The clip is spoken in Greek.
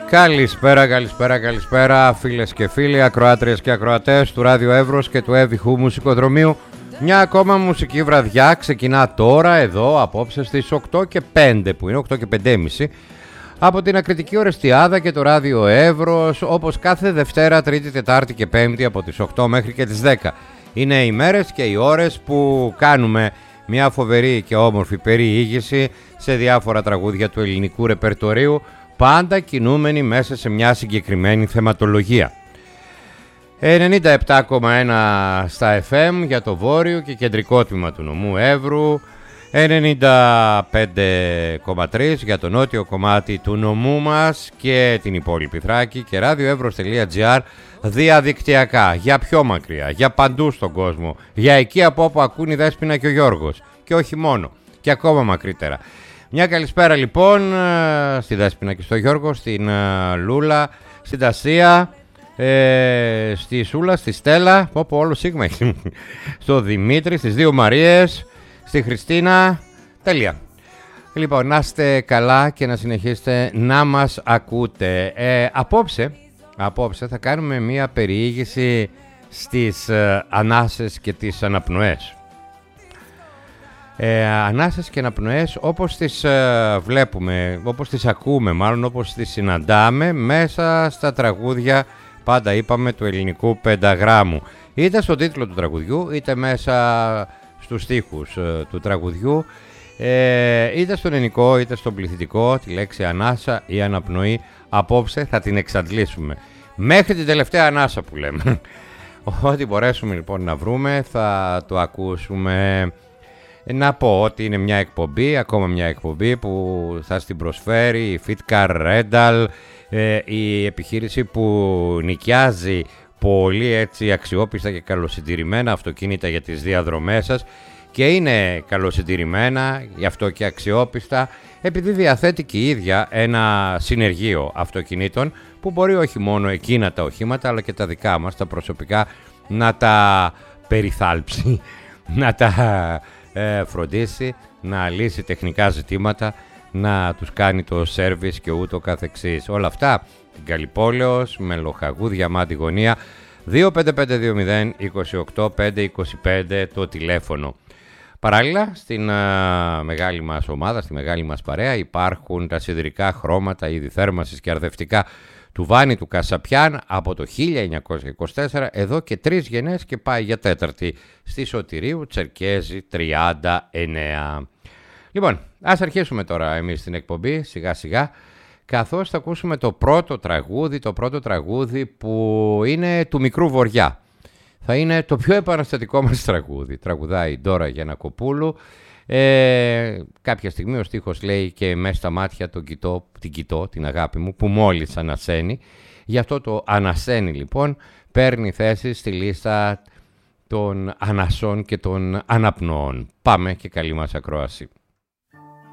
Καλησπέρα φίλες και φίλοι, ακροάτριες και ακροατές του Ράδιο Εύρος και του Εύηχου Μουσικοδρομίου. Μια ακόμα μουσική βραδιά ξεκινά τώρα εδώ απόψε στις 8 και 5 που είναι 8 και 5.30 από την Ακριτική Ορεστιάδα και το Ράδιο Εύρος, όπως κάθε Δευτέρα, Τρίτη, Τετάρτη και Πέμπτη από τις 8 μέχρι και τις 10. Είναι οι μέρες και οι ώρες που κάνουμε μια φοβερή και όμορφη περιήγηση σε διάφορα τραγούδια του ελληνικού ρεπερτορίου, πάντα κινούμενοι μέσα σε μια συγκεκριμένη θεματολογία. 97,1 στα FM για το βόρειο και κεντρικό τμήμα του νομού Εύρου, 95,3 για το νότιο κομμάτι του νομού μας και την υπόλοιπη Θράκη και radioevros.gr διαδικτυακά, για πιο μακριά, για παντού στον κόσμο, για εκεί από όπου ακούν η Δέσποινα και ο Γιώργος και όχι μόνο, και ακόμα μακρύτερα. Μια καλησπέρα λοιπόν στη Δέσποινα και στο Γιώργο, στην Λούλα, στην Τασία, στη Σούλα, στη Στέλλα, όπου όλο σίγμα έχει, στο Δημήτρη, στις δύο Μαρίες, στη Χριστίνα, τέλεια. Λοιπόν, να είστε καλά και να συνεχίσετε να μας ακούτε. Απόψε θα κάνουμε μια περιήγηση στις ανάσες και τις αναπνοές. Ανάσες και αναπνοές όπως τις βλέπουμε, όπως τις ακούμε μάλλον, όπως τις συναντάμε μέσα στα τραγούδια, πάντα είπαμε, του ελληνικού πενταγράμμου, είτε στον τίτλο του τραγουδιού είτε μέσα στους στίχους του τραγουδιού, είτε στον ενικό είτε στον πληθυντικό. Τη λέξη ανάσα ή αναπνοή απόψε θα την εξαντλήσουμε μέχρι την τελευταία ανάσα που λέμε. Ό,τι μπορέσουμε λοιπόν να βρούμε θα το ακούσουμε. Να πω ότι είναι μια εκπομπή, ακόμα μια εκπομπή που θα στην προσφέρει η Fitcar Rental, η επιχείρηση που νοικιάζει πολύ έτσι αξιόπιστα και καλοσυντηρημένα αυτοκίνητα για τις διαδρομές σας, και είναι καλοσυντηρημένα, γι' αυτό και αξιόπιστα, επειδή διαθέτει και η ίδια ένα συνεργείο αυτοκινήτων που μπορεί όχι μόνο εκείνα τα οχήματα αλλά και τα δικά μας, τα προσωπικά, να τα περιθάλψει, να τα φροντίσει, να λύσει τεχνικά ζητήματα, να τους κάνει το σέρβις και ούτω καθεξής. Όλα αυτά την Καλυπόλεως, με Λοχαγού, Διαμάντη Γωνία, 25520 28525 το τηλέφωνο. Παράλληλα, στην μεγάλη μας ομάδα, στη μεγάλη μας παρέα, υπάρχουν τα σιδηρικά χρώματα, είδη θέρμασης και αρδευτικά του Βάνη του Κασαπιάν από το 1924, εδώ και 3 γενιές και πάει για 4η, στη Σωτηρίου Τσερκέζη 39. Λοιπόν, ας αρχίσουμε τώρα εμείς την εκπομπή σιγά σιγά, καθώς θα ακούσουμε το πρώτο τραγούδι που είναι του Μικρού Βοριά. Θα είναι το πιο επαναστατικό μας τραγούδι. Τραγουδάει η Ντόρα Γιαννακοπούλου. Κάποια στιγμή ο στίχος λέει και μέσα στα μάτια την κοιτώ, την αγάπη μου, που μόλις ανασένει. Γι' αυτό το ανασένει λοιπόν παίρνει θέση στη λίστα των ανασών και των αναπνοών. Πάμε και καλή μας ακρόαση.